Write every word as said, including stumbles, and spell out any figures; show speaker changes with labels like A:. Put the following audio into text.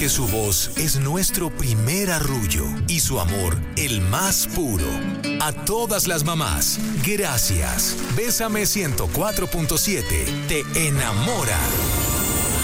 A: porque su voz es nuestro primer arrullo y su amor el más puro. A todas las mamás, gracias. Bésame ciento cuatro punto siete te enamora.